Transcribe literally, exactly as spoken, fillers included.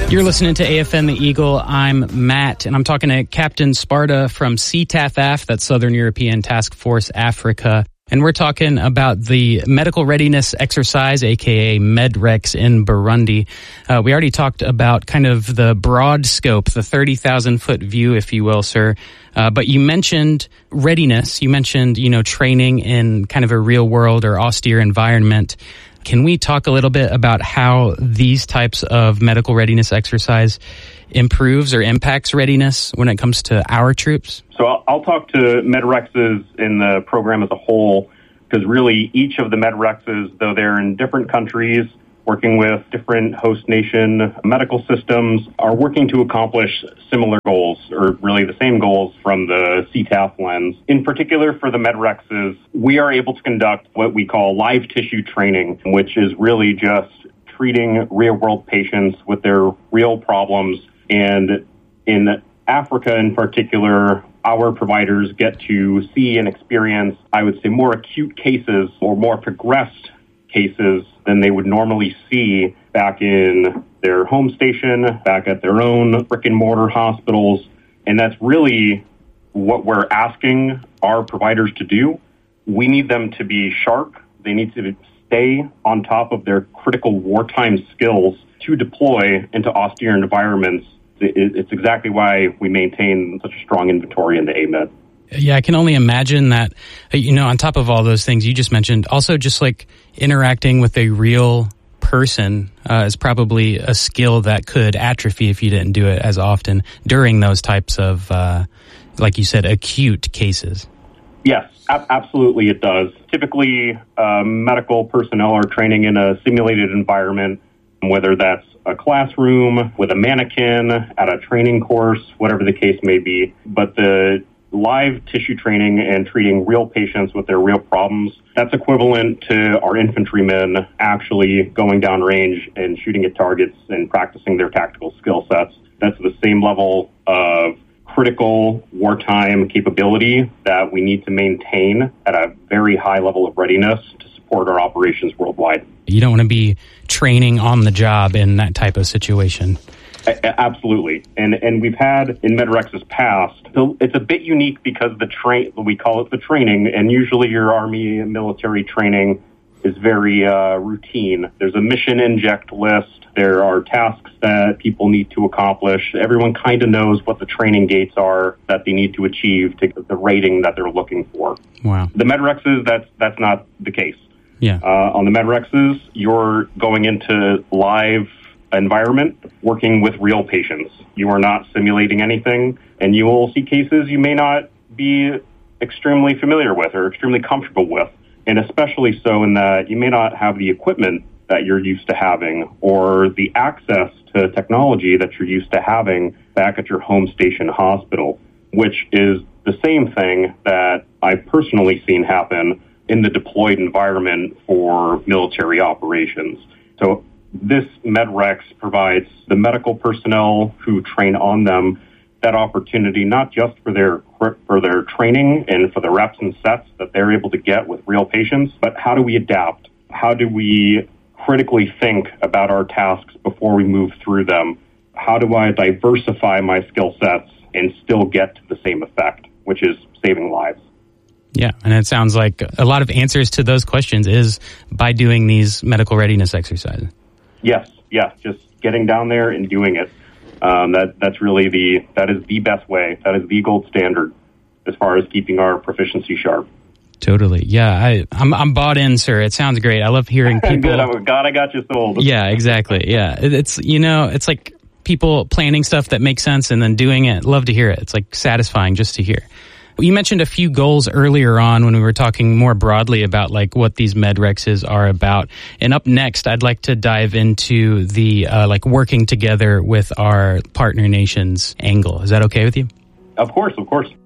You're listening to A F N The Eagle. I'm Matt, and I'm talking to Captain Sparta from C T A F A F, that's Southern European Task Force Africa. And we're talking about the medical readiness exercise, aka MEDREX in Burundi. Uh, we already talked about kind of the broad scope, the thirty thousand foot view, if you will, sir. Uh, but you mentioned readiness. You mentioned, you know, training in kind of a real world or austere environment. Can we talk a little bit about how these types of medical readiness exercise improves or impacts readiness when it comes to our troops? So I'll, I'll talk to MEDREXs in the program as a whole, because really each of the MEDREXs, though they're in different countries, working with different host nation medical systems, are working to accomplish similar goals, or really the same goals from the C T A F lens. In particular, for the MEDREXs, we are able to conduct what we call live tissue training, which is really just treating real-world patients with their real problems. And in Africa in particular, our providers get to see and experience, I would say, more acute cases or more progressed cases than they would normally see back in their home station, back at their own brick and mortar hospitals. And that's really what we're asking our providers to do. We need them to be sharp. They need to stay on top of their critical wartime skills to deploy into austere environments. It's exactly why we maintain such a strong inventory in the A MED. Yeah, I can only imagine that, you know, on top of all those things you just mentioned, also just like interacting with a real person uh, is probably a skill that could atrophy if you didn't do it as often during those types of, uh, like you said, acute cases. Yes, ab- absolutely it does. Typically, uh, medical personnel are training in a simulated environment, whether that's a classroom with a mannequin, at a training course, whatever the case may be. But the live tissue training and treating real patients with their real problems, that's equivalent to our infantrymen actually going down range and shooting at targets and practicing their tactical skill sets. That's the same level of critical wartime capability that we need to maintain at a very high level of readiness to support our operations worldwide. You don't want to be training on the job in that type of situation. Absolutely. And and we've had in MEDREX's past, so it's a bit unique because the train, we call it the training, and usually your Army and military training is very uh, routine. There's a mission inject list. There are tasks that people need to accomplish. Everyone kind of knows what the training gates are that they need to achieve to get the rating that they're looking for. Wow. The MEDREXs, that's, that's not the case. Yeah. Uh, on the MEDREXs, you're going into live environment, working with real patients. You are not simulating anything, and you will see cases you may not be extremely familiar with or extremely comfortable with, and especially so in that you may not have the equipment that you're used to having or the access to technology that you're used to having back at your home station hospital, which is the same thing that I've personally seen happen in the deployed environment for military operations. So this MEDREX provides the medical personnel who train on them that opportunity, not just for their for their training and for the reps and sets that they're able to get with real patients, but how do we adapt? How do we critically think about our tasks before we move through them? How do I diversify my skill sets and still get to the same effect, which is saving lives? Yeah, and it sounds like a lot of answers to those questions is by doing these medical readiness exercises. Yes, yes, just getting down there and doing it. Um, that that's really the that is the best way. That is the gold standard as far as keeping our proficiency sharp. Totally. Yeah, I, I'm I'm bought in, sir. It sounds great. I love hearing people. Good. Oh, God, I got you sold. Yeah, exactly. Yeah, it's you know, it's like people planning stuff that makes sense and then doing it. Love to hear it. It's like satisfying just to hear. You mentioned a few goals earlier on when we were talking more broadly about like what these MEDREXs are about. And up next, I'd like to dive into the uh, like working together with our partner nations angle. Is that okay with you? Of course, of course.